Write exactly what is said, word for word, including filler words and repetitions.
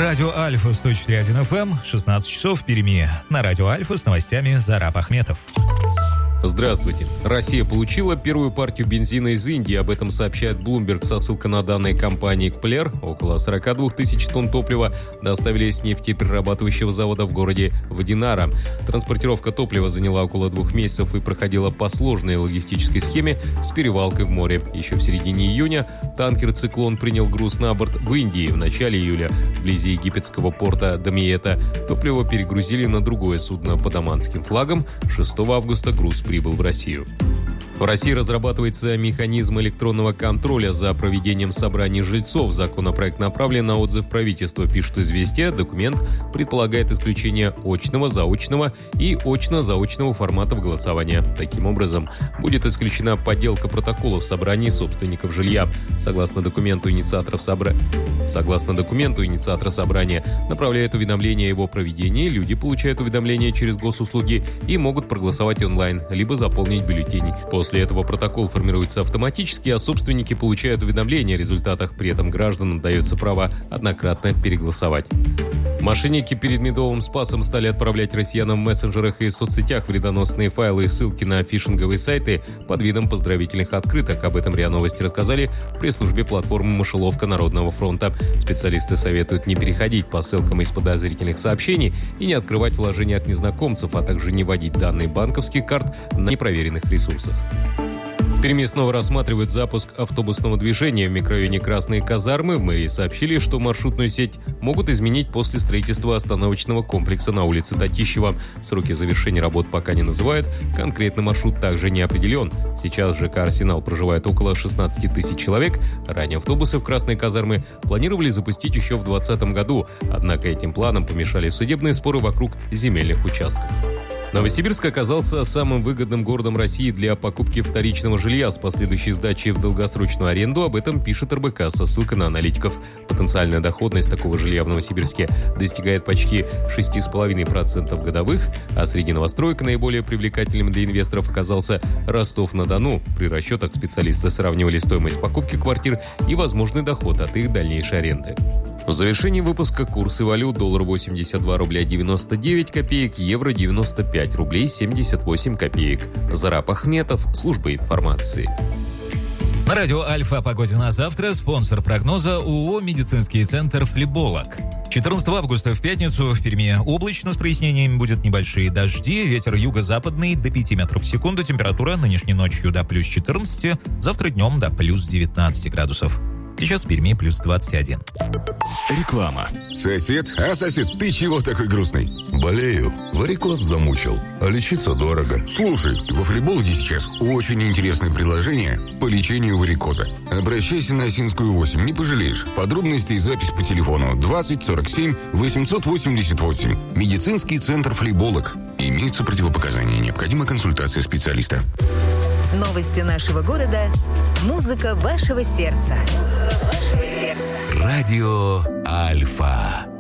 Радио Альфа сто четыре точка один эф эм, шестнадцать часов в Перми. На Радио Альфа с новостями Зараб Ахметов. Здравствуйте. Россия получила первую партию бензина из Индии. Об этом сообщает Bloomberg со ссылкой на данные компании Кплер. Около сорок два тысяч тонн топлива доставили с нефтеперерабатывающего завода в городе Вадинара. Транспортировка топлива заняла около двух месяцев и проходила по сложной логистической схеме с перевалкой в море. Еще в середине июня танкер «Циклон» принял груз на борт в Индии. В начале июля вблизи египетского порта Дамиета топливо перегрузили на другое судно под оманским флагом. шестого августа груз прибыл в Россию. В России разрабатывается механизм электронного контроля за проведением собраний жильцов. Законопроект направлен на отзыв правительства, пишет «Известия». Документ предполагает исключение очного, заочного и очно-заочного форматов голосования. Таким образом, будет исключена подделка протоколов собраний собственников жилья. Согласно документу инициаторов собра... Согласно документу инициатора собрания направляет уведомление о его проведении, люди получают уведомление через госуслуги и могут проголосовать онлайн, либо заполнить бюллетень. После этого протокол формируется автоматически, а собственники получают уведомления о результатах. При этом гражданам дается право однократно переголосовать. Мошенники перед Медовым Спасом стали отправлять россиянам в мессенджерах и соцсетях вредоносные файлы и ссылки на фишинговые сайты под видом поздравительных открыток. Об этом РИА Новости рассказали в пресс-службе платформы «Мышеловка Народного фронта». Специалисты советуют не переходить по ссылкам из подозрительных сообщений и не открывать вложения от незнакомцев, а также не вводить данные банковских карт на непроверенных ресурсах. В Перми снова рассматривают запуск автобусного движения в микрорайоне Красные Казармы. В мэрии сообщили, что маршрутную сеть могут изменить после строительства остановочного комплекса на улице Татищева. Сроки завершения работ пока не называют, конкретный маршрут также не определен. Сейчас в ЖК «Арсенал» проживает около шестнадцать тысяч человек. Ранее автобусы в Красные Казармы планировали запустить еще в двадцатом году, однако этим планам помешали судебные споры вокруг земельных участков. Новосибирск оказался самым выгодным городом России для покупки вторичного жилья с последующей сдачей в долгосрочную аренду. Об этом пишет эр бэ ка со ссылкой на аналитиков. Потенциальная доходность такого жилья в Новосибирске достигает почти шесть целых пять десятых процента годовых, а среди новостроек наиболее привлекательным для инвесторов оказался Ростов-на-Дону. При расчетах специалисты сравнивали стоимость покупки квартир и возможный доход от их дальнейшей аренды. В завершении выпуска курсы валют: доллар восемьдесят два рубля девяносто девять копеек, евро девяносто пять рублей семьдесят восемь копеек. Зараб Ахметов, служба информации. На радио Альфа о погоде на завтра. Спонсор прогноза ООО «Медицинский центр Флеболог». четырнадцатого августа в пятницу в Перми облачно с прояснениями, будут небольшие дожди, ветер юго-западный до пяти метров в секунду, температура нынешней ночью до плюс четырнадцати, завтра днем до плюс девятнадцати градусов. Сейчас в Перми плюс двадцать один. Реклама. Сосед? А, сосед, ты чего такой грустный? Болею. Варикоз замучил. А лечиться дорого. Слушай, во Флебологе сейчас очень интересное предложение по лечению варикоза. Обращайся на Осинскую восемь, не пожалеешь. Подробности и запись по телефону двадцать сорок семь восемьсот восемьдесят восемь. Медицинский центр Флеболог. Имеются противопоказания. Необходима консультация специалиста. Новости нашего города. Музыка вашего сердца. Музыка вашего сердца. Радио Альфа.